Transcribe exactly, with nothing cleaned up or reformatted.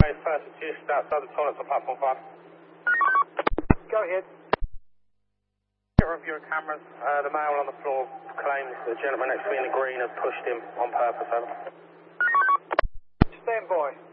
First, just outside the toilets on platform five. Go ahead. Review of cameras. Uh, the male on the floor claims the gentleman next to me in the green has pushed him on purpose. Over. Stand by.